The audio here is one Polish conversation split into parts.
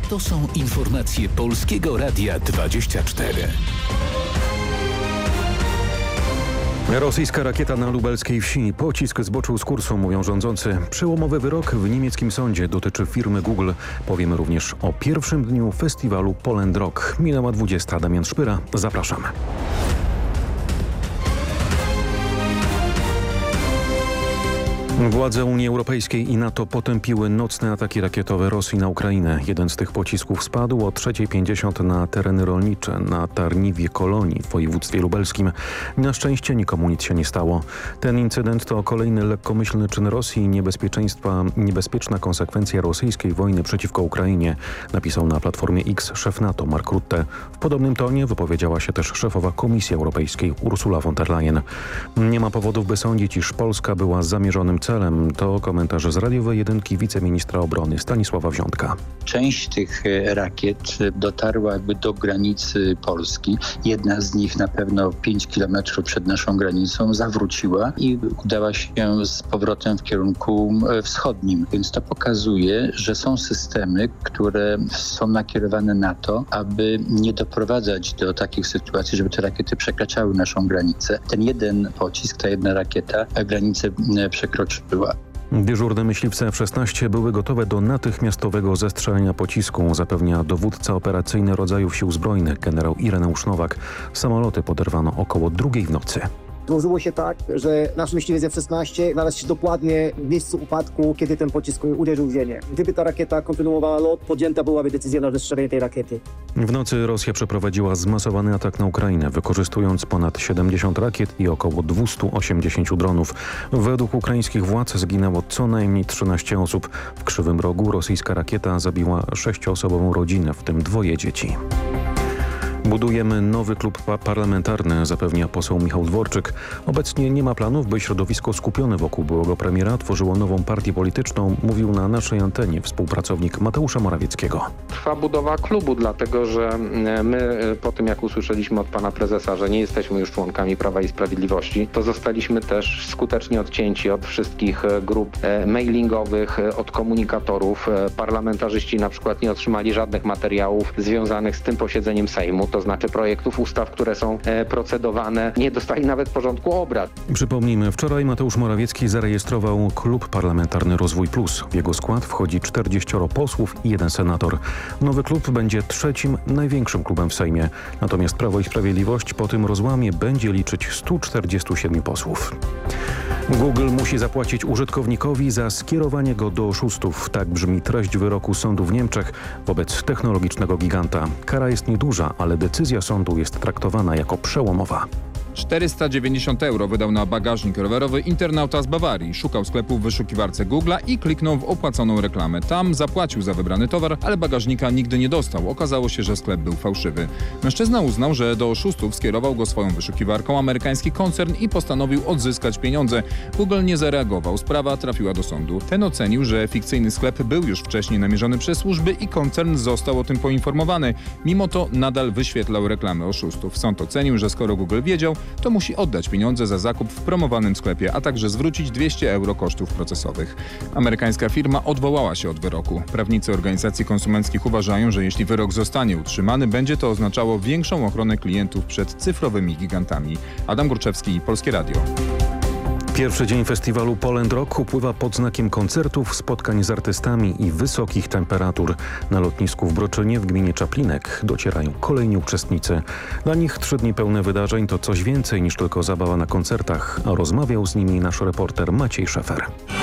To są informacje Polskiego Radia 24. Rosyjska rakieta na lubelskiej wsi. Pocisk zboczył z kursu, mówią rządzący. Przełomowy wyrok w niemieckim sądzie dotyczy firmy Google. Powiemy również o pierwszym dniu festiwalu Poland Rock. Minęła 20. Damian Szpyra. Zapraszamy. Władze Unii Europejskiej i NATO potępiły nocne ataki rakietowe Rosji na Ukrainę. Jeden z tych pocisków spadł o 3:50 na tereny rolnicze na Tarniwie Kolonii w województwie lubelskim. Na szczęście nikomu nic się nie stało. Ten incydent to kolejny lekkomyślny czyn Rosji i niebezpieczna konsekwencja rosyjskiej wojny przeciwko Ukrainie, napisał na Platformie X szef NATO Mark Rutte. W podobnym tonie wypowiedziała się też szefowa Komisji Europejskiej Ursula von der Leyen. Nie ma powodów, by sądzić, iż Polska była zamierzonym celem. To komentarz z radiowej jedynki wiceministra obrony Stanisława Wziątka. Część tych rakiet dotarła jakby do granicy Polski. Jedna z nich na pewno 5 kilometrów przed naszą granicą zawróciła i udała się z powrotem w kierunku wschodnim. Więc to pokazuje, że są systemy, które są nakierowane na to, aby nie doprowadzać do takich sytuacji, żeby te rakiety przekraczały naszą granicę. Ten jeden pocisk, ta jedna rakieta granicę przekroczyła. Dyżurne myśliwce F-16 były gotowe do natychmiastowego zestrzelenia pocisku, zapewnia dowódca operacyjny rodzajów sił zbrojnych generał Ireneusz Nowak. Samoloty poderwano około 2:00 w nocy. Złożyło się tak, że nasz myśliwiec F-16 znalazł się dokładnie w miejscu upadku, kiedy ten pocisk uderzył w ziemię. Gdyby ta rakieta kontynuowała lot, podjęta byłaby decyzja na zestrzelenie tej rakiety. W nocy Rosja przeprowadziła zmasowany atak na Ukrainę, wykorzystując ponad 70 rakiet i około 280 dronów. Według ukraińskich władz zginęło co najmniej 13 osób. W Krzywym Rogu rosyjska rakieta zabiła 6-osobową rodzinę, w tym 2 dzieci. Budujemy nowy klub parlamentarny, zapewnia poseł Michał Dworczyk. Obecnie nie ma planów, by środowisko skupione wokół byłego premiera tworzyło nową partię polityczną, mówił na naszej antenie współpracownik Mateusza Morawieckiego. Trwa budowa klubu, dlatego że my po tym, jak usłyszeliśmy od pana prezesa, że nie jesteśmy już członkami Prawa i Sprawiedliwości, to zostaliśmy też skutecznie odcięci od wszystkich grup mailingowych, od komunikatorów. Parlamentarzyści na przykład nie otrzymali żadnych materiałów związanych z tym posiedzeniem Sejmu. To znaczy projektów ustaw, które są procedowane, nie dostali nawet porządku obrad. Przypomnijmy, wczoraj Mateusz Morawiecki zarejestrował Klub Parlamentarny Rozwój Plus. W jego skład wchodzi 40 posłów i 1 senator. Nowy klub będzie 3. największym klubem w Sejmie. Natomiast Prawo i Sprawiedliwość po tym rozłamie będzie liczyć 147 posłów. Google musi zapłacić użytkownikowi za skierowanie go do oszustów. Tak brzmi treść wyroku sądu w Niemczech wobec technologicznego giganta. Kara jest nieduża, ale decyzja sądu jest traktowana jako przełomowa. 490 € wydał na bagażnik rowerowy internauta z Bawarii. Szukał sklepu w wyszukiwarce Google'a i kliknął w opłaconą reklamę. Tam zapłacił za wybrany towar, ale bagażnika nigdy nie dostał. Okazało się, że sklep był fałszywy. Mężczyzna uznał, że do oszustów skierował go swoją wyszukiwarką amerykański koncern i postanowił odzyskać pieniądze. Google nie zareagował. Sprawa trafiła do sądu. Ten ocenił, że fikcyjny sklep był już wcześniej namierzony przez służby i koncern został o tym poinformowany. Mimo to nadal wyświetlał reklamy oszustów. Sąd ocenił, że skoro Google wiedział, to musi oddać pieniądze za zakup w promowanym sklepie, a także zwrócić 200 € kosztów procesowych. Amerykańska firma odwołała się od wyroku. Prawnicy organizacji konsumenckich uważają, że jeśli wyrok zostanie utrzymany, będzie to oznaczało większą ochronę klientów przed cyfrowymi gigantami. Adam Górczewski, Polskie Radio. Pierwszy dzień festiwalu Poland Rock upływa pod znakiem koncertów, spotkań z artystami i wysokich temperatur. Na lotnisku w Broczynie w gminie Czaplinek docierają kolejni uczestnicy. Dla nich 3 dni pełne wydarzeń to coś więcej niż tylko zabawa na koncertach, a rozmawiał z nimi nasz reporter Maciej Szefer.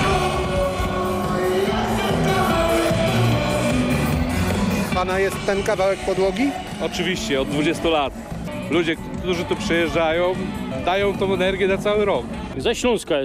Pana jest ten kawałek podłogi? Oczywiście, od 20 lat. Ludzie, którzy tu przyjeżdżają, dają tą energię na cały rok. Ze Śląska